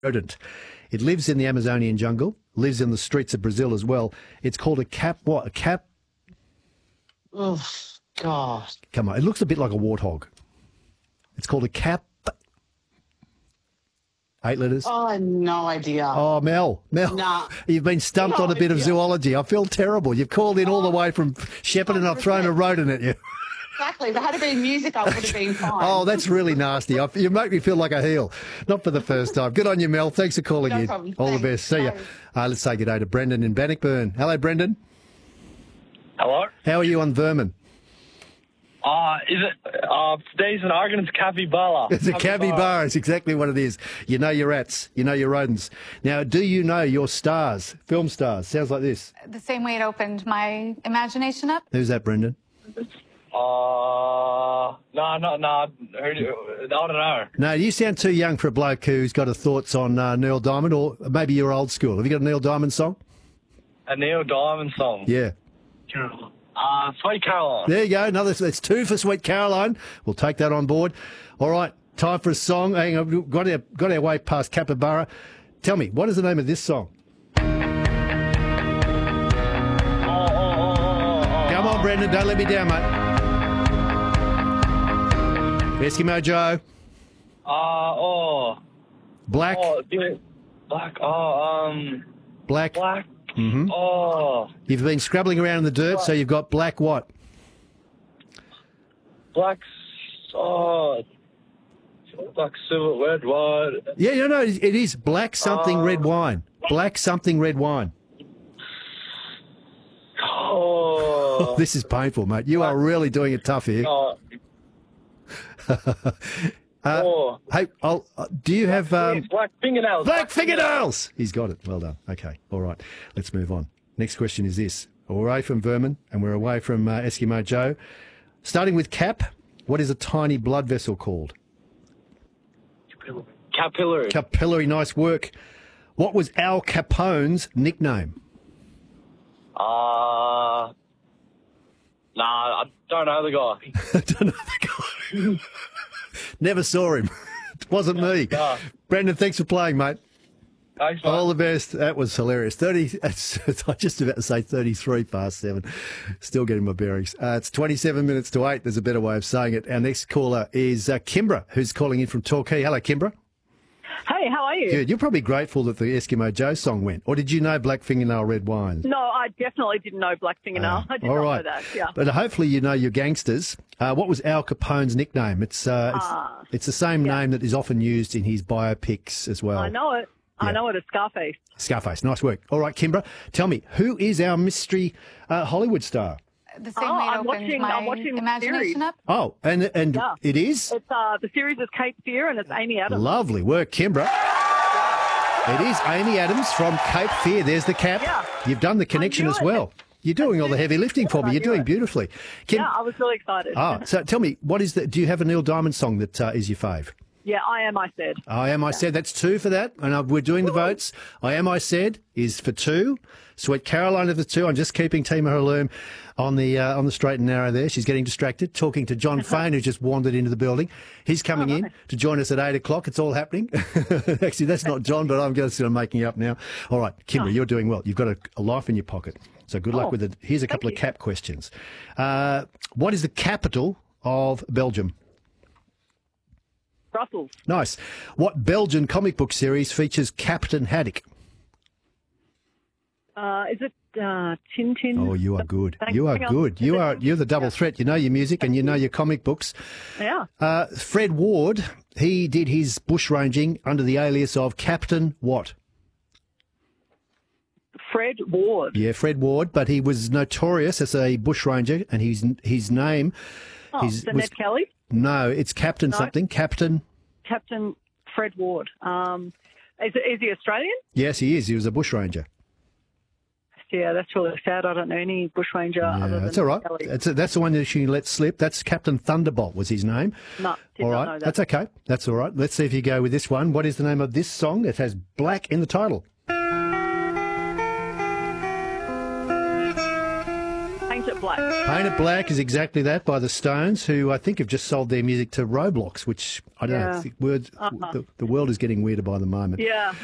rodent. It lives in the Amazonian jungle, lives in the streets of Brazil as well. It's called a cap. What? A cap? Oh, God. Come on. It looks a bit like a warthog. It's called a cap. 8 letters. Oh, I have no idea. Oh, Mel. Nah. You've been stumped No on a bit of idea. zoology. I feel terrible. You've called in all the way from Shepparton and I've thrown a rodent at you. Exactly. If it had been music, I would have been fine. Oh, that's really nasty. You make me feel like a heel. Not for the first time. Good on you, Mel. Thanks for calling No in. problem. All Thanks. the best. See ya. Let's say good day to Brendan in Bannockburn. Hello, Brendan. Hello? How are you on vermin? Today's an argument, it's capybara. It's a capybara. It's exactly what it is. You know your rats. You know your rodents. Now, do you know your stars, film stars? Sounds like this. The same way it opened my imagination up. Who's that, Brendan? No. I don't know. No, you sound too young for a bloke who's got a thoughts on Neil Diamond, or maybe you're old school. Have you got a Neil Diamond song? A Neil Diamond song. Yeah. Sweet Caroline. There you go. That's 2 for Sweet Caroline. We'll take that on board. All right, time for a song. Hang on, we've got our way past Capybara. Tell me, what is the name of this song? Come on, Brendan, don't let me down, mate. Eskimo Joe. Black. Black. Black. Black. Mm-hmm. Oh. You've been scrabbling around in the dirt, so you've got black what? Black. Black silver, red wine. Yeah, no, it is black something red wine. Black something red wine. Oh. This is painful, mate. You are really doing it tough here. Hey, do you have... black fingernails. Black fingernails! He's got it. Well done. Okay, all right. Let's move on. Next question is this. We're away from vermin and we're away from Eskimo Joe. Starting with cap, what is a tiny blood vessel called? Capillary. Capillary, nice work. What was Al Capone's nickname? I don't know the guy. Don't know the guy. Never saw him. It wasn't me. No. Brendan, thanks for playing, mate. Thanks, mate. All the best. That was hilarious. I was just about to say 33 past 7. Still getting my bearings. It's 27 minutes to 8. There's a better way of saying it. Our next caller is Kimbra, who's calling in from Torquay. Hello, Kimbra. Hey, how are you? Good. You're probably grateful that the Eskimo Joe song went. Or did you know Black Fingernail Red Wine? No, I definitely didn't know Black Fingernail. I did all not right. know that, yeah. But hopefully you know your gangsters. What was Al Capone's nickname? It's the same name that is often used in his biopics as well. I know it. Yeah. I know it as Scarface. Scarface. Nice work. All right, Kimbra, tell me, who is our mystery Hollywood star? The same way it opened my imagination up. Oh, and Yeah. it is? It's the series is Cape Fear and it's Amy Adams. Lovely work, Kimbra. It is Amy Adams from Cape Fear. There's the cap. Yeah. You've done the connection as well. You're doing all the heavy lifting for me. You're doing beautifully. Yeah, I was really excited. So tell me, do you have a Neil Diamond song that is your fave? Yeah, I Am, I Said. I Am, I Said. That's 2 for that. And we're doing the votes. I Am, I Said is for 2. Sweet Caroline of the 2. I'm just keeping Tima Halloum on the straight and narrow there. She's getting distracted, talking to John Fane, who just wandered into the building. He's coming in to join us at 8 o'clock. It's all happening. Actually, that's not John, but I'm just making it up now. All right, Kimberly, you're doing well. You've got a life in your pocket. So good luck with it. Here's a couple of cap questions. What is the capital of Belgium? Brussels. Nice. What Belgian comic book series features Captain Haddock? Is it Tintin? Oh, you are good. You are good. You're the double threat. You know your music and you know your comic books. Yeah. Fred Ward, he did his bushranging under the alias of Captain what? Fred Ward. Yeah, Fred Ward, but he was notorious as a bushranger, and his name... So Ned Kelly? No, it's Captain something. Captain Fred Ward. Is he Australian? Yes, he is. He was a bushranger. Yeah, that's really sad. I don't know any bushranger other than that's all right. Kelly. That's the one that she let slip. That's Captain Thunderbolt was his name. No, did all not right, know that. That's okay. That's all right. Let's see if you go with this one. What is the name of this song? It has black in the title. Paint It Black. Paint It Black is exactly that by the Stones, who I think have just sold their music to Roblox, which I don't know. The world is getting weirder by the moment. Yeah.